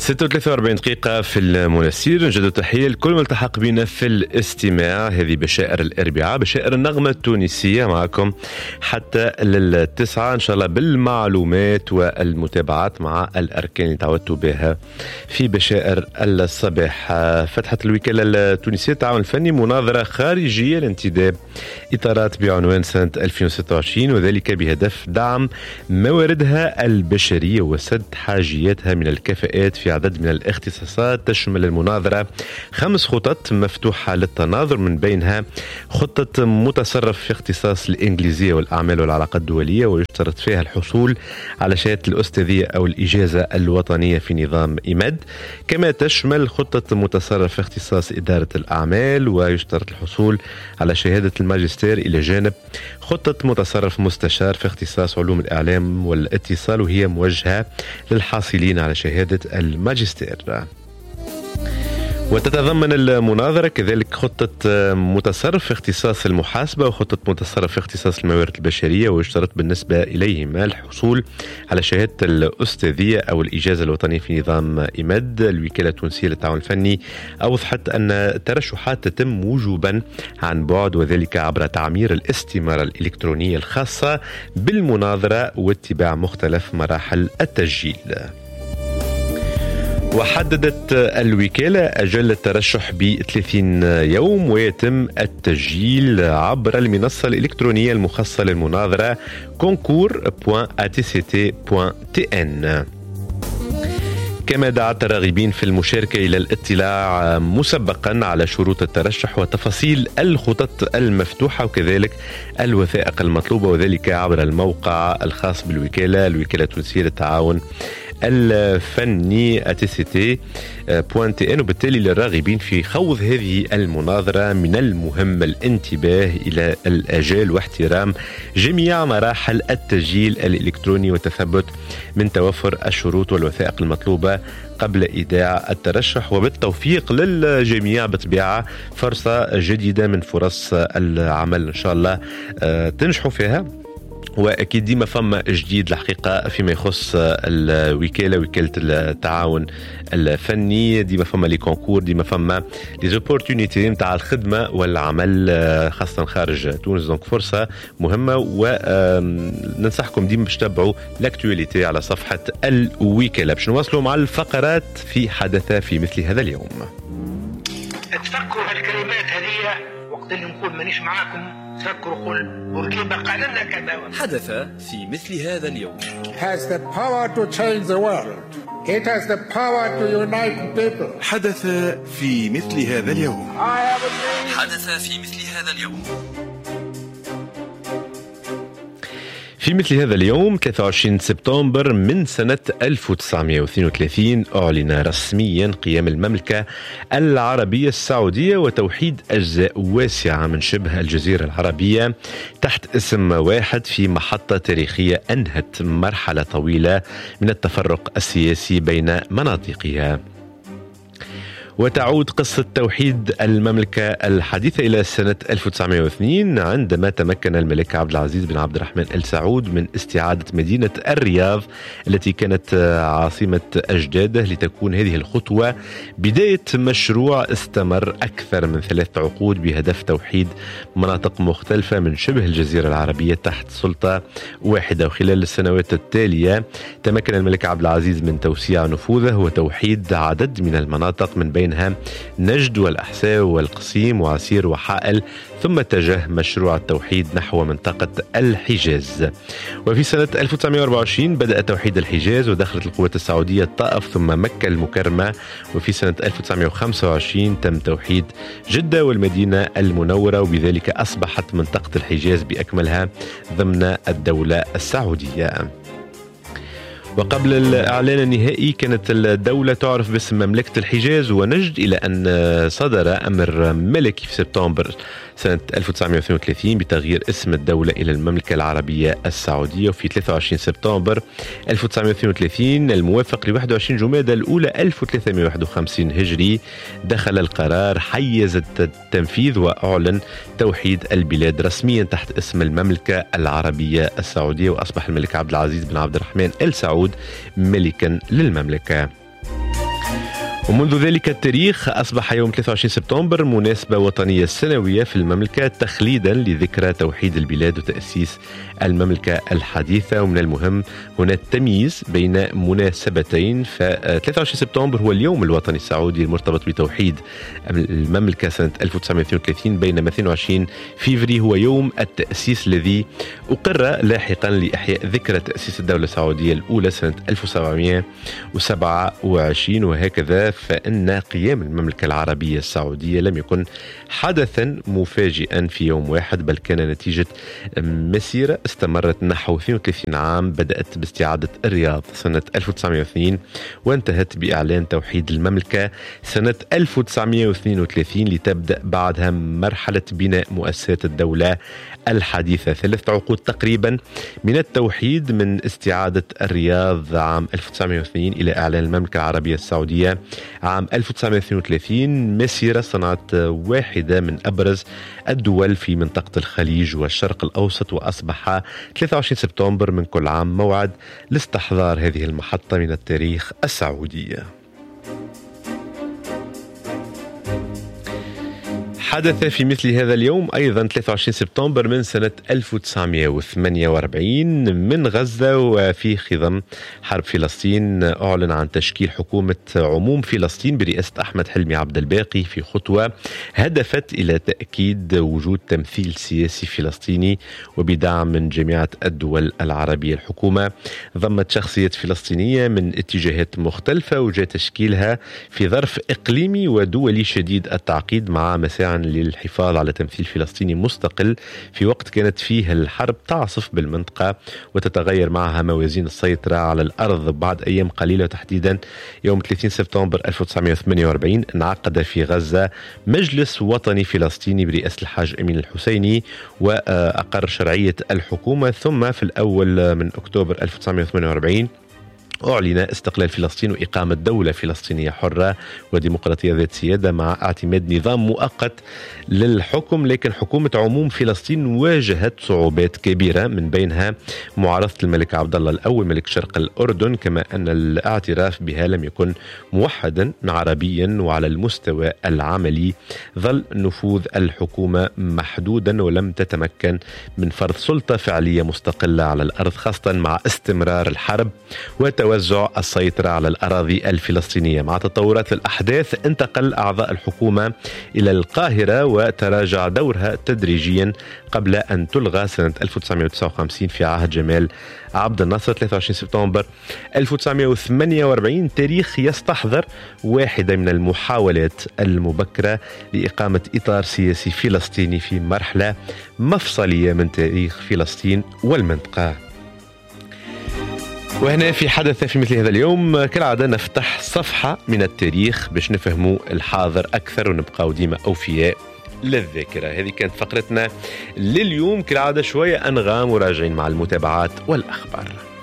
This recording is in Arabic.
46 دقيقة في المناسير. نجد تحية لكل ملتحق بنا في الاستماع. هذه بشائر الأربعاء، بشائر النغمة التونسية، معكم حتى للتسعة إن شاء الله بالمعلومات والمتابعات مع الأركان اللي تعودتوا بها في بشائر الصباح. فتحت الوكالة التونسية للتعاون الفني مناظرة خارجية لانتداب إطارات بعنوان سنة 2026، وذلك بهدف دعم مواردها البشرية وسد حاجياتها من الكفاءات في عدد من الاختصاصات. تشمل المناظرة 5 خطط مفتوحة للتناظر، من بينها خطة متصرف في اختصاص الإنجليزية والأعمال والعلاقات الدولية، ويشترط فيها الحصول على شهادة الأستاذية أو الإجازة الوطنية في نظام إيماد. كما تشمل خطة متصرف في اختصاص إدارة الأعمال، ويشترط الحصول على شهادة الماجستير، إلى جانب خطة متصرف مستشار في اختصاص علوم الإعلام والاتصال، وهي موجهة للحاصلين على شهادة الماجستير. وتتضمن المناظرة كذلك خطة متصرف في اختصاص المحاسبة وخطة متصرف في اختصاص الموارد البشرية، ويشترط بالنسبة إليهما الحصول على شهادة الأستاذية أو الإجازة الوطنية في نظام إيماد. الوكالة التونسية للتعاون الفني أوضحت أن الترشحات تتم وجوبا عن بعد، وذلك عبر تعمير الاستمارة الإلكترونية الخاصة بالمناظرة واتباع مختلف مراحل التسجيل. وحددت الوكالة أجل الترشح ب30 يوم، ويتم التسجيل عبر المنصة الإلكترونية المخصصة للمناظرة concours.atct.tn. كما دعت الراغبين في المشاركة إلى الاطلاع مسبقا على شروط الترشح وتفاصيل الخطط المفتوحة وكذلك الوثائق المطلوبة، وذلك عبر الموقع الخاص بالوكالة، الوكالة التونسية للتعاون الفني atct.tn. وبالتالي للراغبين في خوض هذه المناظرة من المهم الانتباه إلى الآجال واحترام جميع مراحل التسجيل الإلكتروني والتثبت من توفر الشروط والوثائق المطلوبة قبل إيداع الترشح. وبالتوفيق للجميع بطبيعة، فرصة جديدة من فرص العمل إن شاء الله تنجحوا فيها. واكيد ديما فما جديد الحقيقه فيما يخص الوكاله، وكاله التعاون الفني، ديما فما لي كونكور، ديما فما لي زوبورتونيتي نتاع الخدمه والعمل خاصه خارج تونس. دونك فرصه مهمه، وننصحكم ديما باش تتابعوا لاكتواليتي على صفحه الوكاله. باش نواصلوا مع الفقرات في حدث في مثل هذا اليوم. تفكروا هالكلمات هذه وقت اللي نقول مانيش معاكم، تفكروا قول بوركيبا قال لنا كذا. حدث في مثل هذا اليوم. has the power to change the world. It has the power to unite people. حدث في مثل هذا اليوم. حدث في مثل هذا اليوم. في مثل هذا اليوم 23 سبتمبر من سنة 1932 أعلن رسميا قيام المملكة العربية السعودية وتوحيد أجزاء واسعة من شبه الجزيرة العربية تحت اسم واحد، في محطة تاريخية أنهت مرحلة طويلة من التفرق السياسي بين مناطقها. وتعود قصة توحيد المملكة الحديثة إلى سنة 1902 عندما تمكن الملك عبد العزيز بن عبد الرحمن آل سعود من استعادة مدينة الرياض التي كانت عاصمة أجداده، لتكون هذه الخطوة بداية مشروع استمر أكثر من 3 عقود بهدف توحيد مناطق مختلفة من شبه الجزيرة العربية تحت سلطة واحدة. وخلال السنوات التالية تمكن الملك عبد العزيز من توسيع نفوذه وتوحيد عدد من المناطق، من بينها نجد والأحساء والقصيم وعسير وحائل، ثم اتجه مشروع التوحيد نحو منطقة الحجاز. وفي سنة 1924 بدأ توحيد الحجاز، ودخلت القوات السعودية الطائف ثم مكة المكرمة. وفي سنة 1925 تم توحيد جدة والمدينة المنورة، وبذلك أصبحت منطقة الحجاز بأكملها ضمن الدولة السعودية. وقبل الإعلان النهائي كانت الدولة تعرف باسم مملكة الحجاز ونجد، إلى أن صدر أمر ملكي في سبتمبر سنة 1932 بتغيير اسم الدولة إلى المملكة العربية السعودية. وفي 23 سبتمبر 1932 الموافق ل 21 جمادى الأولى 1351 هجري دخل القرار حيز التنفيذ وأعلن توحيد البلاد رسميا تحت اسم المملكة العربية السعودية، وأصبح الملك عبد العزيز بن عبد الرحمن آل سعود ملكا للمملكة. ومنذ ذلك التاريخ أصبح يوم 23 سبتمبر مناسبة وطنية سنوية في المملكة تخليدا لذكرى توحيد البلاد وتأسيس المملكة الحديثة. ومن المهم هنا التمييز بين مناسبتين، ف 23 سبتمبر هو اليوم الوطني السعودي المرتبط بتوحيد المملكة سنة 1932، بينما 22 فيفري هو يوم التأسيس الذي أقر لاحقا لإحياء ذكرى تأسيس الدولة السعودية الأولى سنة 1727. وهكذا فإن قيام المملكة العربية السعودية لم يكن حدثا مفاجئا في يوم واحد، بل كان نتيجة مسيرة استمرت نحو 32 عام، بدأت باستعادة الرياض سنة 1902 وانتهت بإعلان توحيد المملكة سنة 1932، لتبدأ بعدها مرحلة بناء مؤسسات الدولة الحديثة. 3 عقود تقريبا من التوحيد، من استعادة الرياض عام 1902 إلى إعلان المملكة العربية السعودية عام 1932. مسيرة صنعت واحدة من أبرز الدول في منطقة الخليج والشرق الأوسط، وأصبح 23 سبتمبر من كل عام موعد لاستحضار هذه المحطة من التاريخ السعودي. حدث في مثل هذا اليوم أيضا 23 سبتمبر من سنة 1948 من غزة، وفي خضم حرب فلسطين أعلن عن تشكيل حكومة عموم فلسطين برئاسة أحمد حلمي عبد الباقي، في خطوة هدفت إلى تأكيد وجود تمثيل سياسي فلسطيني وبدعم من جامعة الدول العربية. الحكومة ضمت شخصيات فلسطينية من اتجاهات مختلفة، وجاء تشكيلها في ظرف إقليمي ودولي شديد التعقيد، مع مساعي للحفاظ على تمثيل فلسطيني مستقل في وقت كانت فيه الحرب تعصف بالمنطقة وتتغير معها موازين السيطرة على الأرض. بعد أيام قليلة تحديدا يوم 30 سبتمبر 1948 انعقد في غزة مجلس وطني فلسطيني برئاسة الحاج أمين الحسيني، وأقر شرعية الحكومة. ثم في الأول من أكتوبر 1948 أعلن استقلال فلسطين وإقامة دولة فلسطينية حرة وديمقراطية ذات سيادة، مع اعتماد نظام مؤقت للحكم. لكن حكومة عموم فلسطين واجهت صعوبات كبيرة، من بينها معارضة الملك عبد الله الأول ملك شرق الأردن، كما أن الاعتراف بها لم يكن موحدا عربيا. وعلى المستوى العملي ظل نفوذ الحكومة محدودا، ولم تتمكن من فرض سلطة فعلية مستقلة على الأرض، خاصة مع استمرار الحرب وتوزع السيطرة على الأراضي الفلسطينية. مع تطورات الأحداث انتقل أعضاء الحكومة إلى القاهرة وتراجع دورها تدريجيا قبل أن تلغى سنة 1959 في عهد جمال عبد الناصر. 23 سبتمبر 1948 تاريخ يستحضر واحدة من المحاولات المبكرة لإقامة إطار سياسي فلسطيني في مرحلة مفصلية من تاريخ فلسطين والمنطقة. وهنا في حدث في مثل هذا اليوم كالعادة نفتح صفحة من التاريخ باش نفهموا الحاضر أكثر ونبقى ديما أوفياء للذاكرة. هذه كانت فقرتنا لليوم، كالعادة شوية أنغام وراجعين مع المتابعات والأخبار.